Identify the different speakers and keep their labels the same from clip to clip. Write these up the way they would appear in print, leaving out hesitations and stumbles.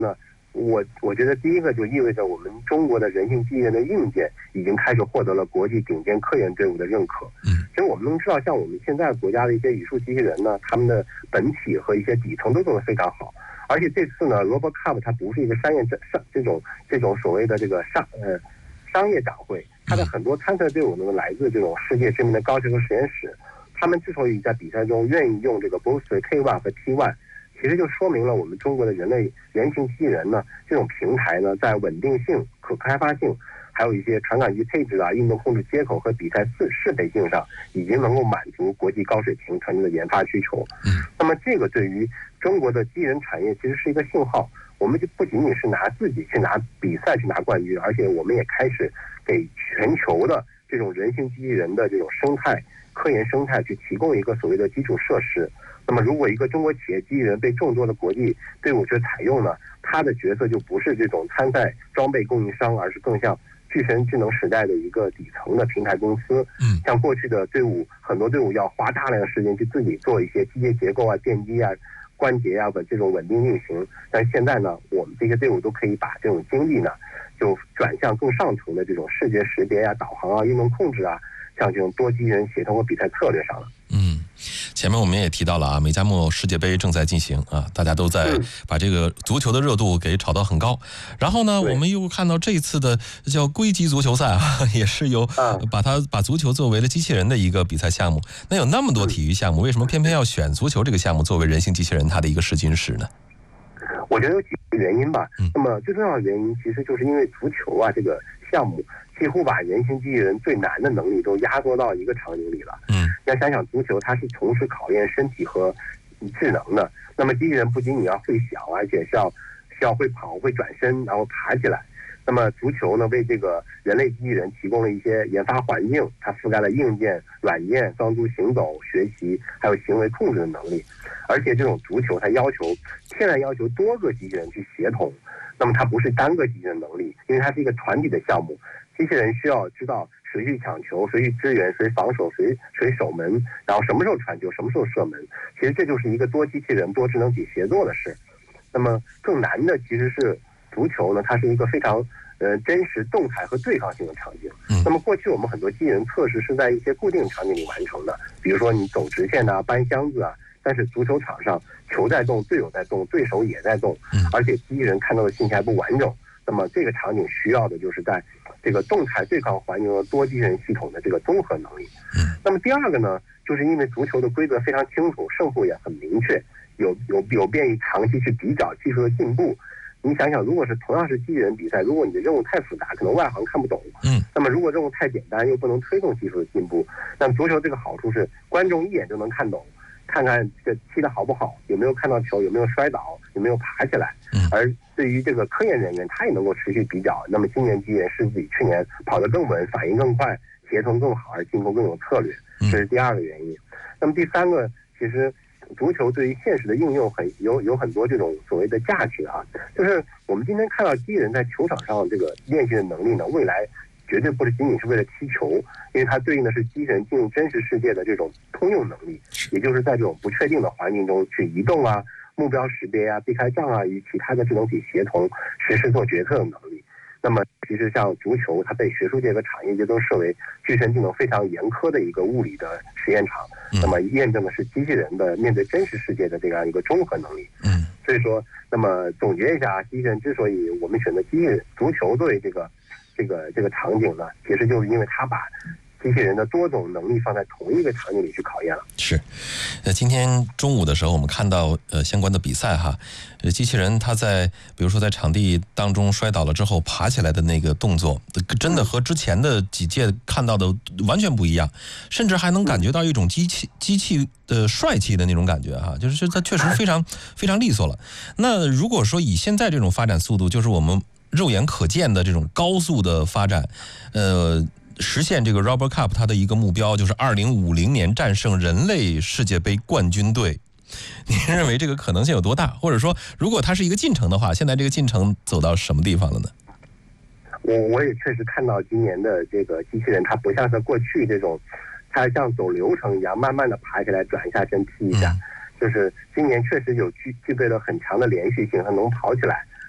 Speaker 1: 我觉得第一个就意味着我们中国的人形机器人的硬件已经开始获得了国际顶尖科研队伍的认可。其实我们能知道，像我们现在国家的一些语数机器人呢，他们的本体和一些底层都做得非常好。而且这次呢 ，RoboCup 它不是一个这种所谓的这个商业展会，它的很多参赛队伍呢来自这种世界知名的高学科实验室。他们之所以在比赛中愿意用这个 Booster K1 和 T1。其实就说明了我们中国的人形机器人呢，这种平台呢，在稳定性、可开发性，还有一些传感器配置啊、运动控制接口和比赛适配性上，已经能够满足国际高水平团队的研发需求。那么这个对于中国的机器人产业其实是一个信号，我们就不仅仅是拿自己去拿比赛去拿冠军，而且我们也开始给全球的这种人形机器人的这种科研生态去提供一个所谓的基础设施。那么如果一个中国企业机器人被众多的国际队伍去采用呢，它的角色就不是这种参赛装备供应商，而是更像巨神智能时代的一个底层的平台公司。像过去的队伍，很多队伍要花大量的时间去自己做一些机械结构啊、电机啊、关节啊的这种稳定运行，但现在呢，我们这些队伍都可以把这种精力呢，就转向更上层的这种视觉识别啊、导航啊、运动控制啊，像这种多机器人协同和比赛策略上了。
Speaker 2: 前面我们也提到了啊，美加墨世界杯正在进行啊，大家都在把这个足球的热度给炒到很高。然后呢，我们又看到这次的叫硅基足球赛啊，也是由把足球作为了机器人的一个比赛项目。那有那么多体育项目，为什么偏偏要选足球这个项目作为人形机器人它的一个试金石呢？
Speaker 1: 我觉得有几个原因吧。那么最重要的原因其实就是因为足球啊这个项目几乎把人形机器人最难的能力都压缩到一个场景里了。要想想足球，它是同时考验身体和智能的。那么机器人不仅你要会想，而且需要会跑、会转身，然后爬起来。那么足球呢，为这个人类机器人提供了一些研发环境，它覆盖了硬件、软件、帮助行走、学习，还有行为控制的能力。而且这种足球它天然要求多个机器人去协同，那么它不是单个机器人能力，因为它是一个团体的项目。机器人需要知道谁去抢球，谁去支援，谁防守，谁守门，然后什么时候传球，什么时候射门。其实这就是一个多机器人、多智能体协作的事。那么更难的其实是足球呢，它是一个非常真实动态和对抗性的场景。那么过去我们很多机器人测试是在一些固定场景里完成的，比如说你走直线啊、搬箱子啊。但是足球场上球在动，队友在动，对手也在动，而且机器人看到的信息还不完整。那么这个场景需要的就是在这个动态对抗环境和多机器人系统的这个综合能力。那么第二个呢，就是因为足球的规则非常清楚，胜负也很明确，有便于长期去比较技术的进步。你想想，如果是同样是机器人比赛，如果你的任务太复杂，可能外行看不懂。那么如果任务太简单，又不能推动技术的进步，那足球这个好处是观众一眼就能看懂，看看这个踢得好不好，有没有看到球，有没有摔倒，有没有爬起来。而对于这个科研人员，他也能够持续比较。那么今年机器人是比去年跑得更稳，反应更快，协同更好，而进攻更有策略。这是第二个原因。那么第三个，其实足球对于现实的应用有很多这种所谓的价值啊，就是我们今天看到机器人在球场上这个练习的能力呢，未来绝对不是仅仅是为了踢球，因为它对应的是机器人进入真实世界的这种通用能力，也就是在这种不确定的环境中去移动啊、目标识别啊、避开障碍与其他的智能体协同、实时做决策的能力。那么其实像足球，它被学术界和产业界都视为具身技能非常严苛的一个物理的实验场，那么验证的是机器人的面对真实世界的这样一个综合能力。所以说，那么总结一下，机器人之所以我们选择足球作为这个场景呢，其实就是因为它把机器人的多种能力放在同一个场景里去考验了。
Speaker 2: 是，今天中午的时候我们看到相关的比赛哈，机器人它在比如说在场地当中摔倒了之后爬起来的那个动作，真的和之前的几届看到的完全不一样，甚至还能感觉到一种机器的帅气的那种感觉哈，就是它确实非常非常利索了。那如果说以现在这种发展速度，就是我们肉眼可见的这种高速的发展，实现这个 RoboCup 它的一个目标就是2050年战胜人类世界杯冠军队。您认为这个可能性有多大？或者说，如果它是一个进程的话，现在这个进程走到什么地方了呢？
Speaker 1: 我也确实看到今年的这个机器人，它不像是过去这种，它像走流程一样，慢慢的爬起来，转一下身，踢一下。就是今年确实具备了很强的连续性，它能跑起来，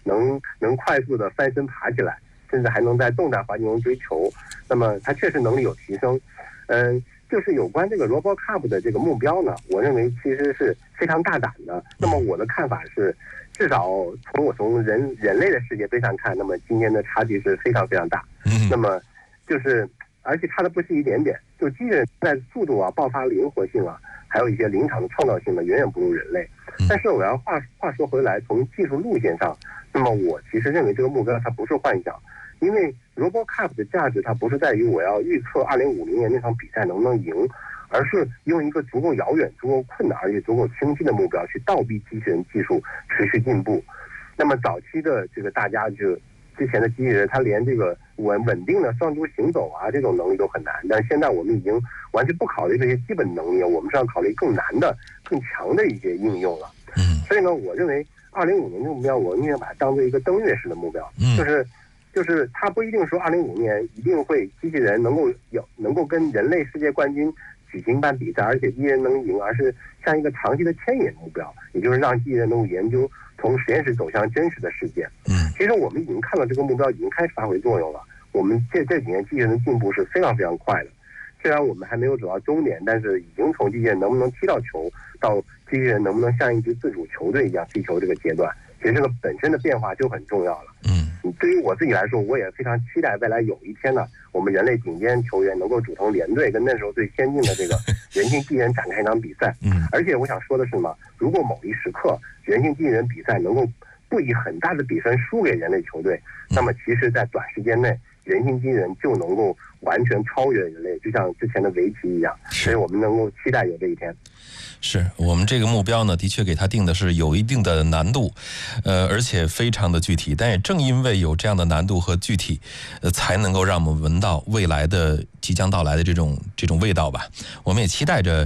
Speaker 1: 能快速的翻身爬起来，甚至还能在动态环境中追球。那么它确实能力有提升。就是有关这个 RoboCup 的这个目标呢，我认为其实是非常大胆的。那么我的看法是，至少从人类的世界杯上看，那么今天的差距是非常非常大。那么就是而且差的不是一点点，就机器人在速度啊、爆发灵活性啊，还有一些临场的创造性呢，远远不如人类。但是我要话说回来，从技术路线上，那么我其实认为这个目标它不是幻想。因为 RoboCup 的价值它不是在于我要预测2050年那场比赛能不能赢，而是用一个足够遥远、足够困难而且足够清晰的目标去倒逼机器人技术持续进步。那么早期的这个大家就之前的机器人，它连这个稳定的双足行走啊这种能力都很难，但是现在我们已经完全不考虑这些基本能力，我们是要考虑更难的、更强的一些应用了。所以呢，我认为2050年的目标，我宁愿把它当做一个登月式的目标，就是它不一定说2050年一定会机器人能够跟人类世界冠军举行一般比赛，而且机器人能赢，而是像一个长期的牵引目标，也就是让机器人能够研究从实验室走向真实的世界。其实我们已经看到这个目标已经开始发挥作用了。我们这几年机器人的进步是非常非常快的，虽然我们还没有走到终点，但是已经从机器人能不能踢到球到机器人能不能像一支自主球队一样踢球这个阶段，其实这个本身的变化就很重要了。对于我自己来说，我也非常期待未来有一天呢，我们人类顶尖球员能够组成联队，跟那时候最先进的这个人形机器人展开一场比赛。而且我想说的是呢，如果某一时刻人形机器人比赛能够不以很大的比分输给人类球队，那么其实在短时间内人形机器人就能够完全超越人类，就像之前的围棋一样。所以我们能够期待有这一天。
Speaker 2: 是我们这个目标呢，的确给它定的是有一定的难度，而且非常的具体。但也正因为有这样的难度和具体，才能够让我们闻到未来的即将到来的这种味道吧。我们也期待着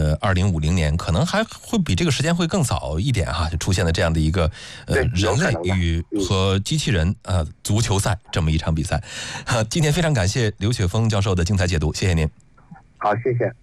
Speaker 2: ，2050年可能还会比这个时间会更早一点哈，就出现了这样的一个人类与和机器人足球赛这么一场比赛。今天非常感谢刘雪峰教授的精彩解读，谢谢您。
Speaker 1: 好，谢谢。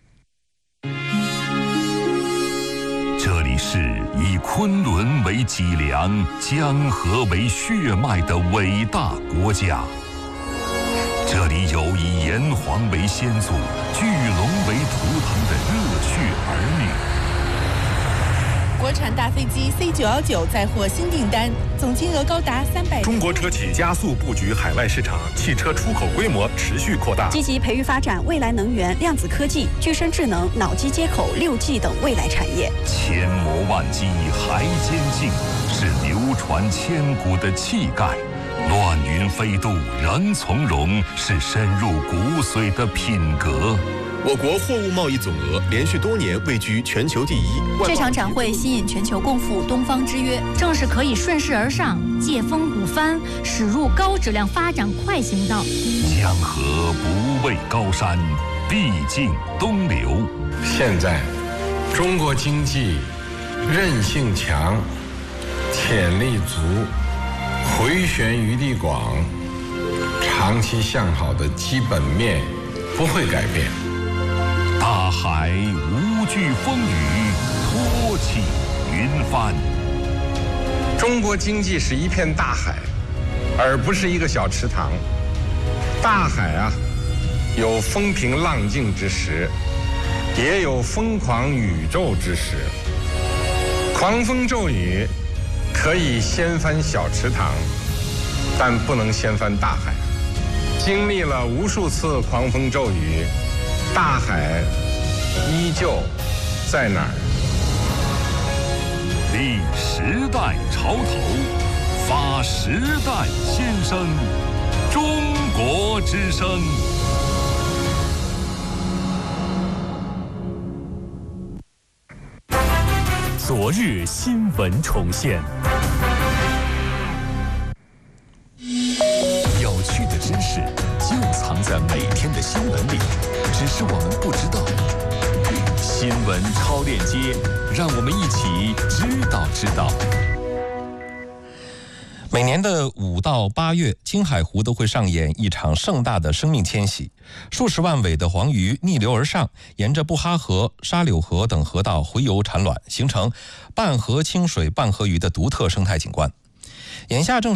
Speaker 3: 这里是以昆仑为脊梁、江河为血脉的伟大国家。这里有以炎黄为先祖、巨龙为图腾的热血儿女。
Speaker 4: 国产大飞机 C919 再获新订单，总金额高达300。
Speaker 5: 中国车企加速布局海外市场，汽车出口规模持续扩大，
Speaker 6: 积极培育发展未来能源、量子科技、具身智能、脑机接口、6G 等未来产业。
Speaker 3: 千磨万击还坚劲，是流传千古的气概；乱云飞渡仍从容，是深入骨髓的品格。
Speaker 5: 我国货物贸易总额连续多年位居全球第一。
Speaker 7: 这场展会吸引全球共赴东方之约，正是可以顺势而上、借风鼓帆，驶入高质量发展快行道。
Speaker 3: 江河不畏高山，必经东流。
Speaker 8: 现在，中国经济韧性强，潜力足，回旋余地广，长期向好的基本面不会改变。
Speaker 3: 大海无惧风雨，托起云帆。
Speaker 8: 中国经济是一片大海，而不是一个小池塘。大海啊，有风平浪静之时，也有疯狂宇宙之时。狂风骤雨可以掀翻小池塘，但不能掀翻大海。经历了无数次狂风骤雨，大海依旧在哪儿？
Speaker 3: 立时代潮头，发时代先声，中国之声。
Speaker 9: 昨日新闻重现，有趣的知识就藏在每天的新闻里，只是我们不知道。新闻超链接，让我们一起知道。
Speaker 2: 每年的5到8月，青海湖都会上演一场盛大的生命迁徙，数十万尾的黄鱼逆流而上，沿着布哈河、沙柳河等河道洄游产卵，形成半河清水半河鱼的独特生态景观。 眼下正是